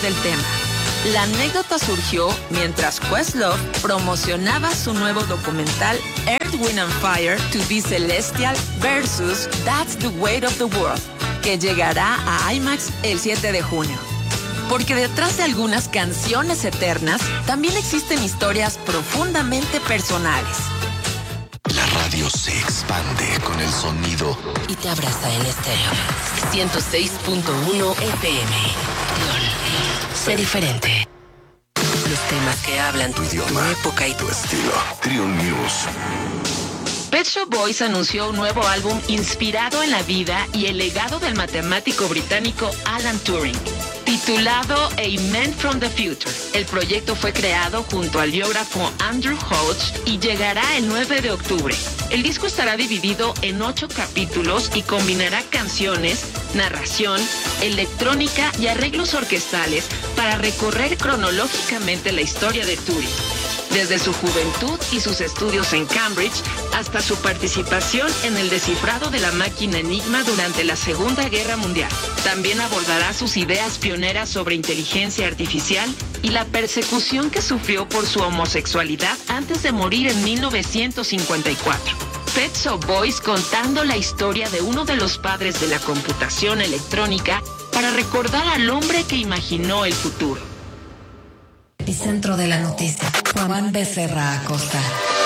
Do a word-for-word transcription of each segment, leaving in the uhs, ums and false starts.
del tema. La anécdota surgió mientras Questlove promocionaba su nuevo documental Earth, Wind and Fire to be Celestial versus That's the Weight of the World, que llegará a IMAX el siete de junio. Porque detrás de algunas canciones eternas, también existen historias profundamente personales. La radio se expande con el sonido y te abraza en estéreo. ciento seis punto uno F M. Sé diferente. Los temas que hablan tu idioma, tu época y tu estilo. Trio News. Pet Shop Boys anunció un nuevo álbum inspirado en la vida y el legado del matemático británico Alan Turing, titulado A Man from the Future. El proyecto fue creado junto al biógrafo Andrew Hodge y llegará el nueve de octubre. El disco estará dividido en ocho capítulos y combinará canciones, narración, electrónica y arreglos orquestales para recorrer cronológicamente la historia de Turing, desde su juventud y sus estudios en Cambridge hasta su participación en el descifrado de la máquina Enigma durante la Segunda Guerra Mundial. También abordará sus ideas pioneras sobre inteligencia artificial y la persecución que sufrió por su homosexualidad antes de morir en mil novecientos cincuenta y cuatro. Pet Shop Boys contando la historia de uno de los padres de la computación electrónica para recordar al hombre que imaginó el futuro. Epicentro de la noticia. Juan Becerra Acosta.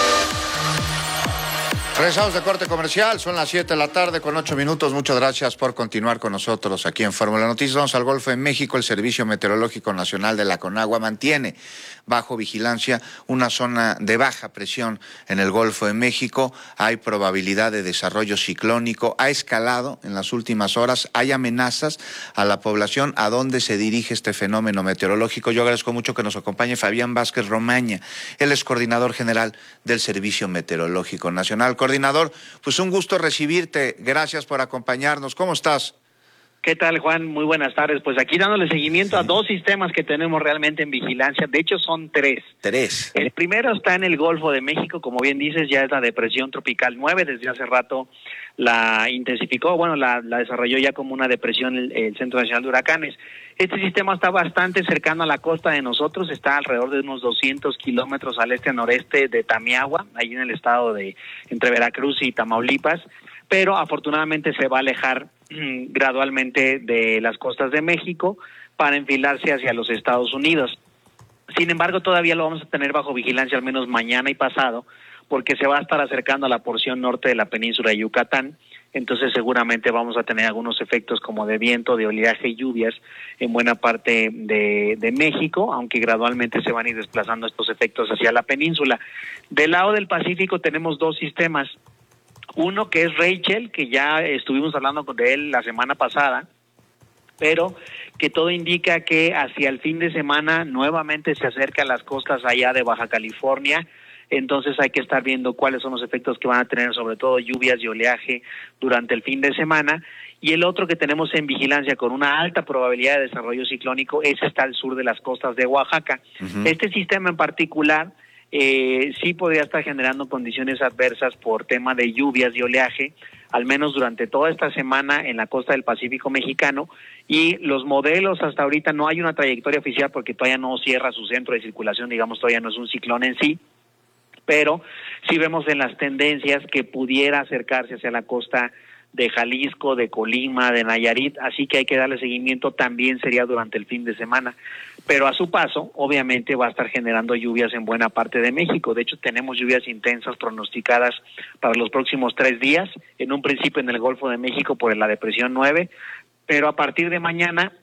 Regresamos de corte comercial, son las siete de la tarde con ocho minutos. Muchas gracias por continuar con nosotros aquí en Fórmula Noticias. Vamos al Golfo de México. El Servicio Meteorológico Nacional de la CONAGUA mantiene bajo vigilancia una zona de baja presión en el Golfo de México. Hay probabilidad de desarrollo ciclónico. Ha escalado en las últimas horas. Hay amenazas a la población. ¿A dónde se dirige este fenómeno meteorológico? Yo agradezco mucho que nos acompañe Fabián Vázquez Romaña. Él es coordinador general del Servicio Meteorológico Nacional. Coordinador, pues un gusto recibirte. Gracias por acompañarnos. ¿Cómo estás? ¿Qué tal, Juan? Muy buenas tardes. Pues aquí dándole seguimiento sí. a dos sistemas que tenemos realmente en vigilancia. De hecho, son tres. Tres. El primero está en el Golfo de México. Como bien dices, ya es la depresión tropical nueve. Desde hace rato la intensificó, bueno, la, la desarrolló ya como una depresión el, el Centro Nacional de Huracanes. Este sistema está bastante cercano a la costa de nosotros. Está alrededor de unos doscientos kilómetros al este-noreste de Tamiahua, ahí en el estado de, entre Veracruz y Tamaulipas. Pero afortunadamente se va a alejar mmm, gradualmente de las costas de México para enfilarse hacia los Estados Unidos. Sin embargo, todavía lo vamos a tener bajo vigilancia al menos mañana y pasado, porque se va a estar acercando a la porción norte de la península de Yucatán. Entonces seguramente vamos a tener algunos efectos como de viento, de oleaje y lluvias en buena parte de, de México, aunque gradualmente se van a ir desplazando estos efectos hacia la península. Del lado del Pacífico tenemos dos sistemas. Uno que es Rachel, que ya estuvimos hablando de él la semana pasada, pero que todo indica que hacia el fin de semana nuevamente se acerca a las costas allá de Baja California. Entonces hay que estar viendo cuáles son los efectos que van a tener, sobre todo lluvias y oleaje durante el fin de semana. Y el otro que tenemos en vigilancia con una alta probabilidad de desarrollo ciclónico, ese está al sur de las costas de Oaxaca. Uh-huh. Este sistema en particular Eh, sí podría estar generando condiciones adversas por tema de lluvias y oleaje, al menos durante toda esta semana en la costa del Pacífico mexicano, y los modelos hasta ahorita no hay una trayectoria oficial porque todavía no cierra su centro de circulación, digamos, todavía no es un ciclón en sí, pero sí vemos en las tendencias que pudiera acercarse hacia la costa de Jalisco, de Colima, de Nayarit, así que hay que darle seguimiento, también sería durante el fin de semana. Pero a su paso, obviamente, va a estar generando lluvias en buena parte de México. De hecho, tenemos lluvias intensas pronosticadas para los próximos tres días, en un principio en el Golfo de México por la depresión nueve, pero a partir de mañana,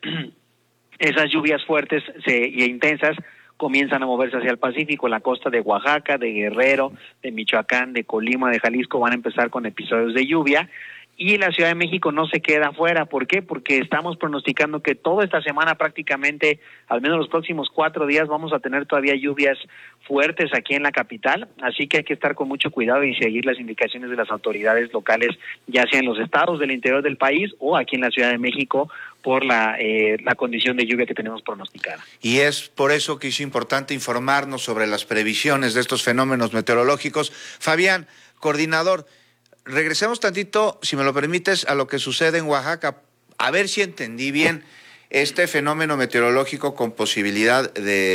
esas lluvias fuertes e intensas comienzan a moverse hacia el Pacífico. La costa de Oaxaca, de Guerrero, de Michoacán, de Colima, de Jalisco van a empezar con episodios de lluvia. Y la Ciudad de México no se queda afuera. ¿Por qué? Porque estamos pronosticando que toda esta semana prácticamente, al menos los próximos cuatro días, vamos a tener todavía lluvias fuertes aquí en la capital. Así que hay que estar con mucho cuidado y seguir las indicaciones de las autoridades locales, ya sea en los estados del interior del país o aquí en la Ciudad de México, por la, eh, la condición de lluvia que tenemos pronosticada. Y es por eso que es importante informarnos sobre las previsiones de estos fenómenos meteorológicos. Fabián, coordinador, regresemos tantito, si me lo permites, a lo que sucede en Oaxaca, a ver si entendí bien. este fenómeno meteorológico con posibilidad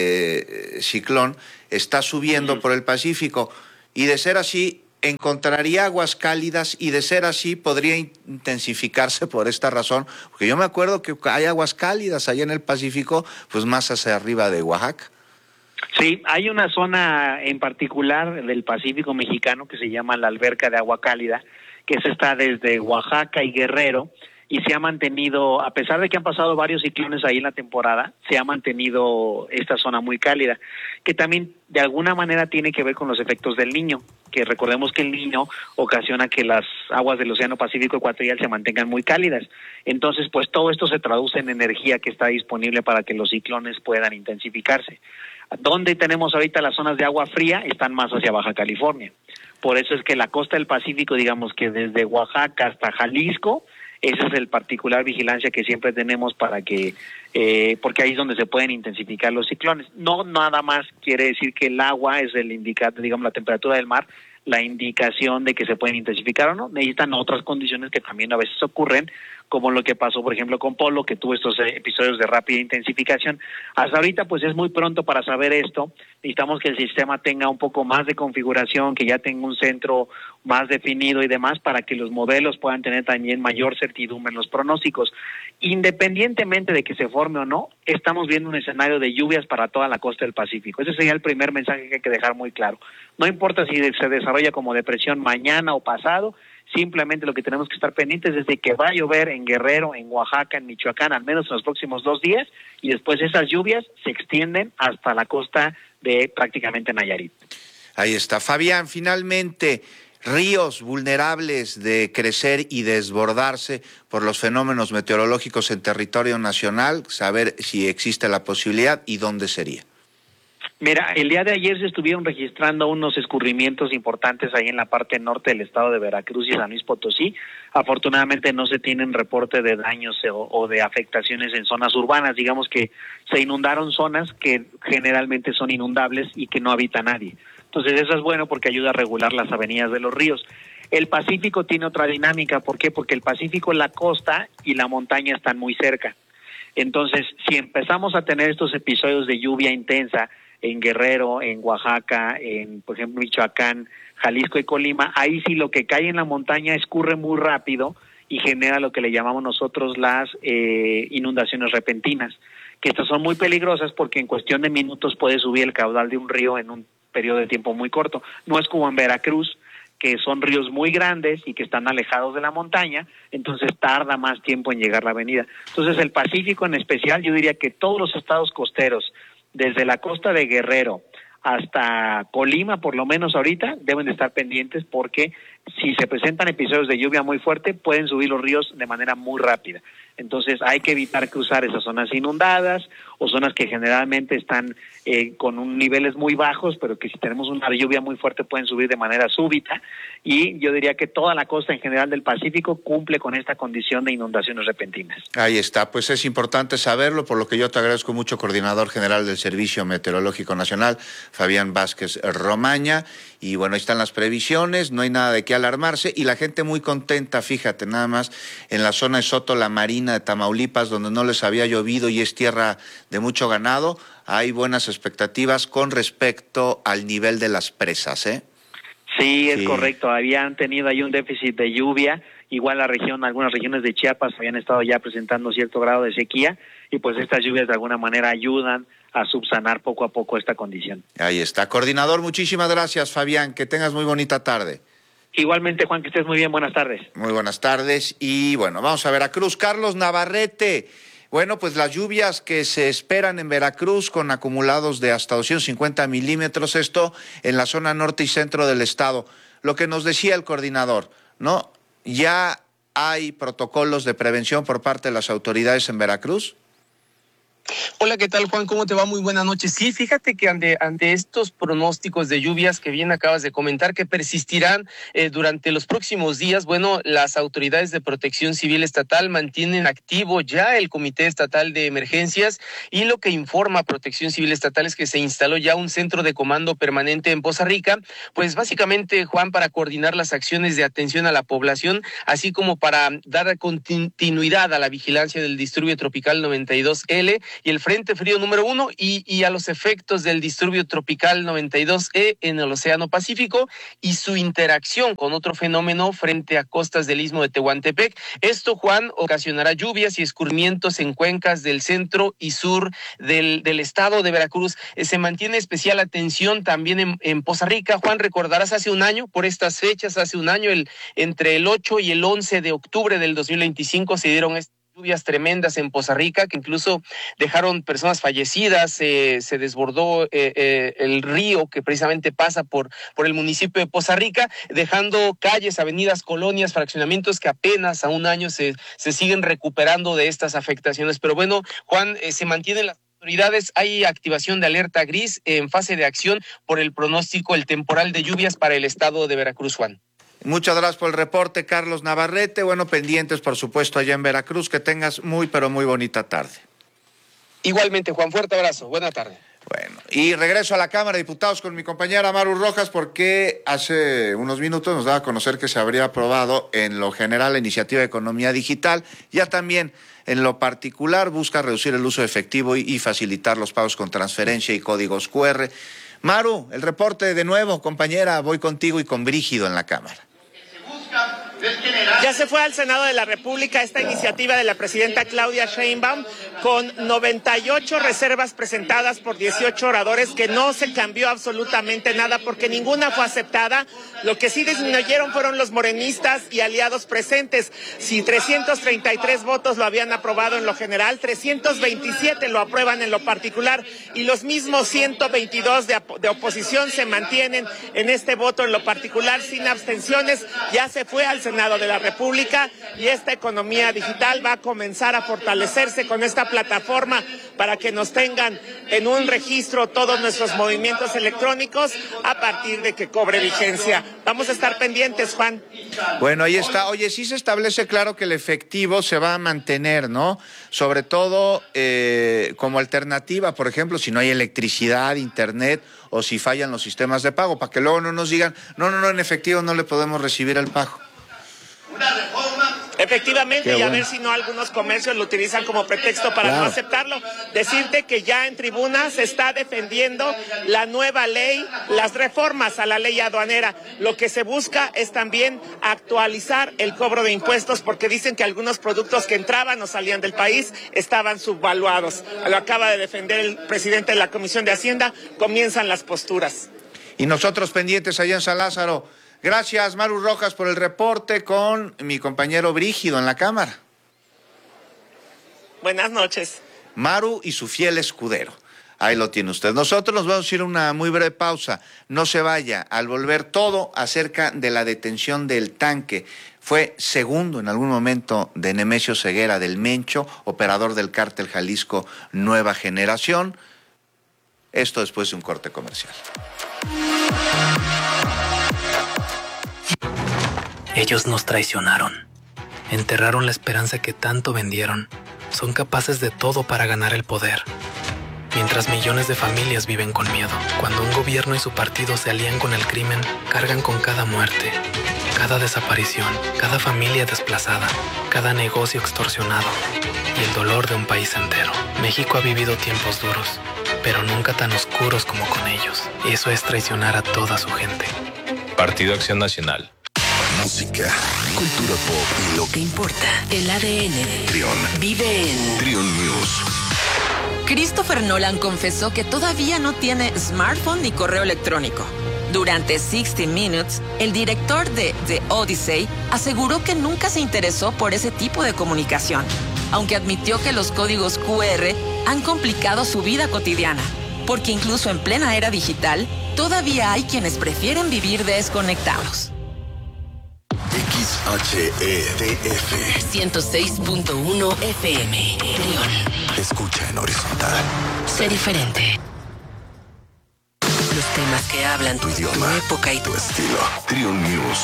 de ciclón está subiendo por el Pacífico, y de ser así, encontraría aguas cálidas, y de ser así podría intensificarse por esta razón, porque yo me acuerdo que hay aguas cálidas allá en el Pacífico, pues más hacia arriba de Oaxaca. Sí, hay una zona en particular del Pacífico mexicano que se llama la Alberca de Agua Cálida, que se está desde Oaxaca y Guerrero, y se ha mantenido, a pesar de que han pasado varios ciclones ahí en la temporada, se ha mantenido esta zona muy cálida, que también de alguna manera tiene que ver con los efectos del Niño, que recordemos que el Niño ocasiona que las aguas del Océano Pacífico ecuatorial se mantengan muy cálidas. Entonces, pues todo esto se traduce en energía que está disponible para que los ciclones puedan intensificarse. Donde tenemos ahorita las zonas de agua fría están más hacia Baja California. Por eso es que la costa del Pacífico, digamos que desde Oaxaca hasta Jalisco, esa es el particular vigilancia que siempre tenemos para que, eh, porque ahí es donde se pueden intensificar los ciclones. No nada más quiere decir que el agua es el indicador, digamos, la temperatura del mar, la indicación de que se pueden intensificar o no. Necesitan otras condiciones que también a veces ocurren, como lo que pasó, por ejemplo, con Polo, que tuvo estos episodios de rápida intensificación. Hasta ahorita, pues es muy pronto para saber esto. Necesitamos que el sistema tenga un poco más de configuración, que ya tenga un centro más definido y demás, para que los modelos puedan tener también mayor certidumbre en los pronósticos. Independientemente de que se forme o no, estamos viendo un escenario de lluvias para toda la costa del Pacífico. Ese sería el primer mensaje que hay que dejar muy claro. No importa si se desarrolla como depresión mañana o pasado, simplemente lo que tenemos que estar pendientes es de que va a llover en Guerrero, en Oaxaca, en Michoacán, al menos en los próximos dos días, y después esas lluvias se extienden hasta la costa de prácticamente Nayarit. Ahí está. Fabián, finalmente, ríos vulnerables de crecer y desbordarse por los fenómenos meteorológicos en territorio nacional, saber si existe la posibilidad y dónde sería. Mira, el día de ayer se estuvieron registrando unos escurrimientos importantes ahí en la parte norte del estado de Veracruz y San Luis Potosí. Afortunadamente no se tienen reporte de daños o, o de afectaciones en zonas urbanas. Digamos que se inundaron zonas que generalmente son inundables y que no habita nadie. Entonces eso es bueno porque ayuda a regular las avenidas de los ríos. El Pacífico tiene otra dinámica. ¿Por qué? Porque el Pacífico, la costa y la montaña están muy cerca. Entonces, si empezamos a tener estos episodios de lluvia intensa en Guerrero, en Oaxaca, en, por ejemplo, Michoacán, Jalisco y Colima, ahí sí lo que cae en la montaña escurre muy rápido y genera lo que le llamamos nosotros las eh, inundaciones repentinas, que estas son muy peligrosas porque en cuestión de minutos puede subir el caudal de un río en un periodo de tiempo muy corto. No es como en Veracruz, que son ríos muy grandes y que están alejados de la montaña, entonces tarda más tiempo en llegar la avenida. Entonces el Pacífico en especial, yo diría que todos los estados costeros, desde la costa de Guerrero hasta Colima, por lo menos ahorita, deben de estar pendientes porque si se presentan episodios de lluvia muy fuerte, pueden subir los ríos de manera muy rápida. Entonces hay que evitar cruzar esas zonas inundadas o zonas que generalmente están eh, con un niveles muy bajos, pero que si tenemos una lluvia muy fuerte pueden subir de manera súbita. Y yo diría que toda la costa en general del Pacífico cumple con esta condición de inundaciones repentinas. Ahí está, pues es importante saberlo, por lo que yo te agradezco mucho, coordinador general del Servicio Meteorológico Nacional, Fabián Vázquez Romaña. Y bueno, ahí están las previsiones, no hay nada de qué alarmarse y la gente muy contenta, fíjate nada más, en la zona de Soto La Marina de Tamaulipas, donde no les había llovido y es tierra de mucho ganado, hay buenas expectativas con respecto al nivel de las presas, ¿eh? Sí, es Sí. correcto, habían tenido ahí un déficit de lluvia, igual la región, algunas regiones de Chiapas habían estado ya presentando cierto grado de sequía y pues estas lluvias de alguna manera ayudan a subsanar poco a poco esta condición. Ahí está. Coordinador, muchísimas gracias, Fabián, que tengas muy bonita tarde. Igualmente, Juan, que estés muy bien, buenas tardes. Muy buenas tardes y bueno, vamos a Veracruz. Carlos Navarrete, bueno, pues las lluvias que se esperan en Veracruz con acumulados de hasta doscientos cincuenta milímetros, esto en la zona norte y centro del estado. Lo que nos decía el coordinador, ¿no? ¿Ya hay protocolos de prevención por parte de las autoridades en Veracruz? Hola, ¿qué tal, Juan? ¿Cómo te va? Muy buenas noches. Sí, fíjate que ante, ante estos pronósticos de lluvias que bien acabas de comentar, que persistirán eh, durante los próximos días, bueno, las autoridades de Protección Civil Estatal mantienen activo ya el Comité Estatal de Emergencias, y lo que informa Protección Civil Estatal es que se instaló ya un centro de comando permanente en Poza Rica, pues básicamente, Juan, para coordinar las acciones de atención a la población, así como para dar continuidad a la vigilancia del disturbio tropical noventa y dos ele y el Frente Frío número uno y, y a los efectos del disturbio tropical noventa y dos e en el Océano Pacífico y su interacción con otro fenómeno frente a costas del Istmo de Tehuantepec. Esto, Juan, ocasionará lluvias y escurrimientos en cuencas del centro y sur del, del estado de Veracruz. Eh, se mantiene especial atención también en, en Poza Rica. Juan, recordarás hace un año, por estas fechas, hace un año, el entre el ocho y el once de octubre del dos mil veinticinco se dieron estas lluvias tremendas en Poza Rica que incluso dejaron personas fallecidas, eh, se desbordó eh, eh, el río que precisamente pasa por, por el municipio de Poza Rica, dejando calles, avenidas, colonias, fraccionamientos que apenas a un año se, se siguen recuperando de estas afectaciones. Pero bueno, Juan, eh, se mantienen las autoridades, hay activación de alerta gris en fase de acción por el pronóstico, el temporal de lluvias para el estado de Veracruz, Juan. Muchas gracias por el reporte, Carlos Navarrete. Bueno, pendientes, por supuesto, allá en Veracruz. Que tengas muy, pero muy bonita tarde. Igualmente, Juan, fuerte abrazo. Buena tarde. Bueno, y regreso a la Cámara de Diputados con mi compañera Maru Rojas, porque hace unos minutos nos daba a conocer que se habría aprobado en lo general la iniciativa de economía digital. Ya también en lo particular busca reducir el uso de efectivo y, y facilitar los pagos con transferencia y códigos cu erre. Maru, el reporte de nuevo, compañera, voy contigo y con Brígido en la Cámara. Ya se fue al Senado de la República esta iniciativa de la presidenta Claudia Sheinbaum con noventa y ocho reservas presentadas por dieciocho oradores, que no se cambió absolutamente nada porque ninguna fue aceptada. Lo que sí disminuyeron fueron los morenistas y aliados presentes. Si trescientos treinta y tres votos lo habían aprobado en lo general, trescientos veintisiete lo aprueban en lo particular y los mismos ciento veintidós de, de oposición se mantienen en este voto en lo particular sin abstenciones. Ya se fue al Senado de la República y esta economía digital va a comenzar a fortalecerse con esta plataforma para que nos tengan en un registro todos nuestros movimientos electrónicos a partir de que cobre vigencia. Vamos a estar pendientes, Juan. Bueno, ahí está. Oye, sí se establece claro que el efectivo se va a mantener, ¿no? Sobre todo eh, como alternativa, por ejemplo, si no hay electricidad, internet o si fallan los sistemas de pago, para que luego no nos digan, no, no, no, en efectivo no le podemos recibir el pago. Una reforma. Efectivamente, Qué y a bueno. ver si no algunos comercios lo utilizan como pretexto para claro. no aceptarlo. Decirte que ya en tribuna se está defendiendo la nueva ley, las reformas a la ley aduanera. Lo que se busca es también actualizar el cobro de impuestos porque dicen que algunos productos que entraban o salían del país estaban subvaluados. Lo acaba de defender el presidente de la Comisión de Hacienda. Comienzan las posturas. Y nosotros pendientes allá en San Lázaro. Gracias, Maru Rojas, por el reporte con mi compañero Brígido en la Cámara. Buenas noches. Maru y su fiel escudero. Ahí lo tiene usted. Nosotros nos vamos a ir a una muy breve pausa. No se vaya. Al volver, todo acerca de la detención del tanque. Fue segundo en algún momento de Nemesio Ceguera del Mencho, operador del cártel Jalisco Nueva Generación. Esto después de un corte comercial. Ellos nos traicionaron, enterraron la esperanza que tanto vendieron, son capaces de todo para ganar el poder. Mientras millones de familias viven con miedo, cuando un gobierno y su partido se alían con el crimen, cargan con cada muerte, cada desaparición, cada familia desplazada, cada negocio extorsionado y el dolor de un país entero. México ha vivido tiempos duros, pero nunca tan oscuros como con ellos. Eso es traicionar a toda su gente. Partido Acción Nacional. Música, cultura pop y lo que importa. El A D N. Trión. Vive en Trión News. Christopher Nolan confesó que todavía no tiene smartphone ni correo electrónico. Durante sixty minutes, el director de The Odyssey aseguró que nunca se interesó por ese tipo de comunicación, aunque admitió que los códigos cu erre han complicado su vida cotidiana, porque incluso en plena era digital, todavía hay quienes prefieren vivir desconectados. X H E D F ciento seis punto uno F M. León. Escucha en horizontal. Sé diferente. Los temas que hablan Tu idioma, tu época y tu estilo. Triun News.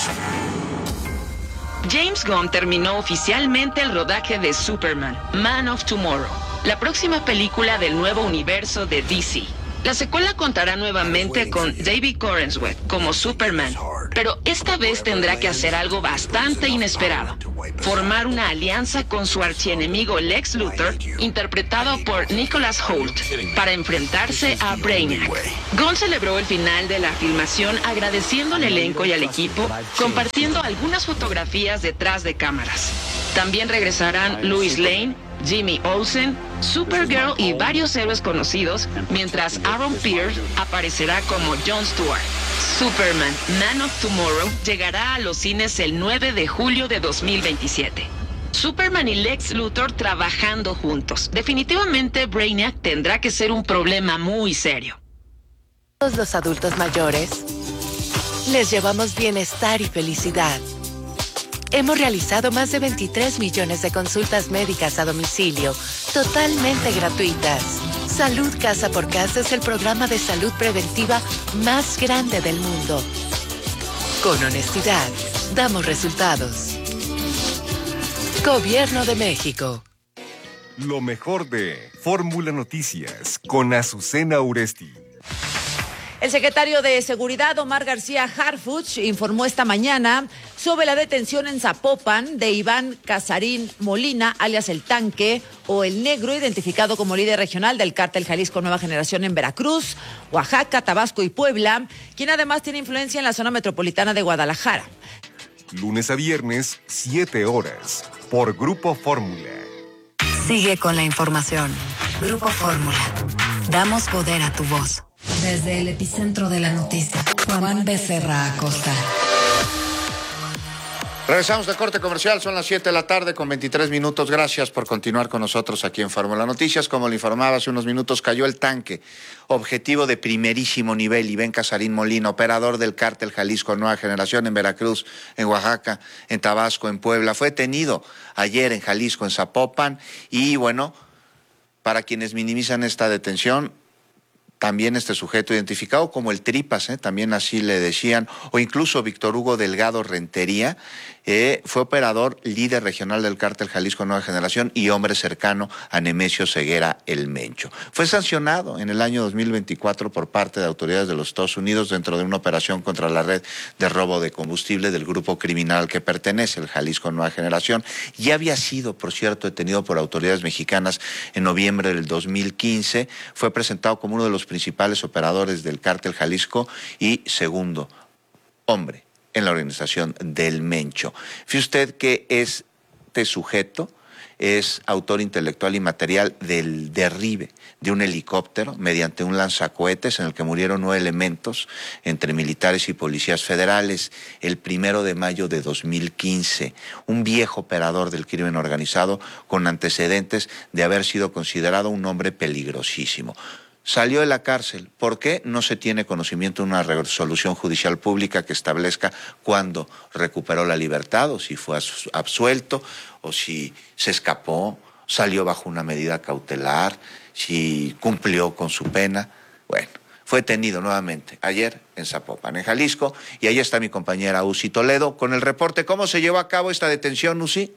James Gunn terminó oficialmente el rodaje de Superman, Man of Tomorrow, la próxima película del nuevo universo de D C. La secuela contará nuevamente con David Corenswet como Superman, pero esta vez tendrá que hacer algo bastante inesperado: formar una alianza con su archienemigo Lex Luthor, interpretado por Nicholas Hoult, para enfrentarse a Brainiac. Gunn celebró el final de la filmación agradeciendo al elenco y al equipo, compartiendo algunas fotografías detrás de cámaras. También regresarán Lois Lane, Jimmy Olsen, Supergirl y varios héroes conocidos, mientras Aaron Pierce aparecerá como Jon Stewart. Superman, Man of Tomorrow llegará a los cines el nueve de julio de dos mil veintisiete. Superman y Lex Luthor trabajando juntos. Definitivamente Brainiac tendrá que ser un problema muy serio. Todos los adultos mayores les llevamos bienestar y felicidad. Hemos realizado más de veintitrés millones de consultas médicas a domicilio, totalmente gratuitas. Salud Casa por Casa es el programa de salud preventiva más grande del mundo. Con honestidad, damos resultados. Gobierno de México. Lo mejor de Fórmula Noticias con Azucena Uresti. El secretario de Seguridad, Omar García Harfuch, informó esta mañana sobre la detención en Zapopan de Iván Casarín Molina, alias El Tanque, o El Negro, identificado como líder regional del cártel Jalisco Nueva Generación en Veracruz, Oaxaca, Tabasco y Puebla, quien además tiene influencia en la zona metropolitana de Guadalajara. Lunes a viernes, siete horas, por Grupo Fórmula. Sigue con la información. Grupo Fórmula. Damos poder a tu voz. Desde el epicentro de la noticia, Juan Becerra Acosta. Regresamos de corte comercial, son las siete de la tarde con veintitrés minutos. Gracias por continuar con nosotros aquí en Fórmula Noticias. Como le informaba hace unos minutos, cayó El Tanque, objetivo de primerísimo nivel. Iván Casarín Molina, operador del cártel Jalisco Nueva Generación en Veracruz, en Oaxaca, en Tabasco, en Puebla. Fue detenido ayer en Jalisco, en Zapopan. Y bueno, para quienes minimizan esta detención, también este sujeto identificado como el Tripas, ¿eh? también así le decían, o incluso Víctor Hugo Delgado Rentería, eh, fue operador líder regional del cártel Jalisco Nueva Generación y hombre cercano a Nemesio Ceguera El Mencho. Fue sancionado en el año dos mil veinticuatro por parte de autoridades de los Estados Unidos dentro de una operación contra la red de robo de combustible del grupo criminal al que pertenece, el Jalisco Nueva Generación. Ya había sido, por cierto, detenido por autoridades mexicanas en noviembre del dos mil quince. Fue presentado como uno de los principales operadores del cártel Jalisco y segundo hombre en la organización del Mencho. Fíjese usted que este sujeto es autor intelectual y material del derribe de un helicóptero mediante un lanzacohetes en el que murieron nueve elementos entre militares y policías federales el primero de mayo de dos mil quince. Un viejo operador del crimen organizado con antecedentes de haber sido considerado un hombre peligrosísimo. Salió de la cárcel. ¿Por qué? No se tiene conocimiento de una resolución judicial pública que establezca cuándo recuperó la libertad, o si fue absuelto, o si se escapó, salió bajo una medida cautelar, si cumplió con su pena. Bueno, fue detenido nuevamente ayer en Zapopan, en Jalisco, y ahí está mi compañera Uzi Toledo con el reporte. ¿Cómo se llevó a cabo esta detención, Uzi?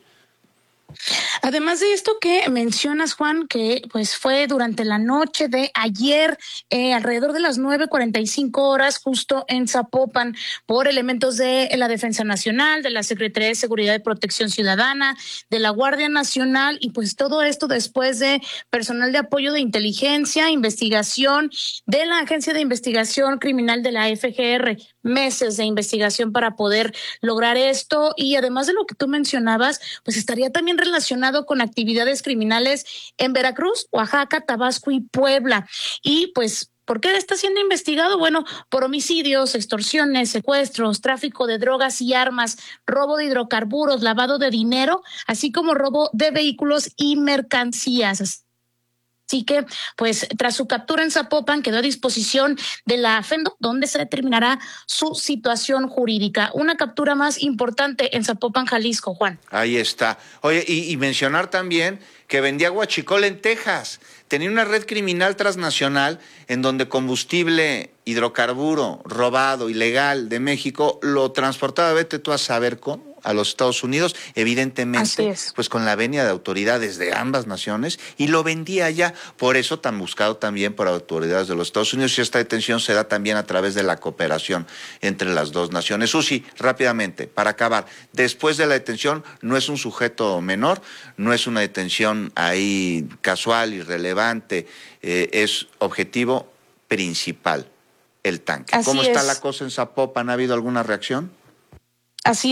Además de esto que mencionas, Juan, que pues fue durante la noche de ayer, eh, alrededor de las nueve cuarenta y cinco horas, justo en Zapopan, por elementos de la Defensa Nacional, de la Secretaría de Seguridad y Protección Ciudadana, de la Guardia Nacional, y pues todo esto después de personal de apoyo de inteligencia, investigación de la Agencia de Investigación Criminal de la F G R, meses de investigación para poder lograr esto, y además de lo que tú mencionabas, pues estaría también relacionado con actividades criminales en Veracruz, Oaxaca, Tabasco y Puebla. Y pues, ¿por qué está siendo investigado? Bueno, por homicidios, extorsiones, secuestros, tráfico de drogas y armas, robo de hidrocarburos, lavado de dinero, así como robo de vehículos y mercancías. Así que, pues, tras su captura en Zapopan, quedó a disposición de la FENDO, donde se determinará su situación jurídica. Una captura más importante en Zapopan, Jalisco, Juan. Ahí está. Oye, y, y mencionar también que vendía guachicol en Texas. Tenía una red criminal transnacional en donde combustible, hidrocarburo, robado, ilegal de México, lo transportaba, vete tú a saber cómo, a los Estados Unidos, evidentemente, pues con la venia de autoridades de ambas naciones, y lo vendía allá. Por eso tan buscado también por autoridades de los Estados Unidos, y esta detención se da también a través de la cooperación entre las dos naciones. Susi, rápidamente, para acabar, después de la detención, no es un sujeto menor, no es una detención ahí casual, irrelevante, eh, es objetivo principal, el tanque. Así ¿Cómo está es. la cosa en Zapopan? ¿Ha habido alguna reacción? Así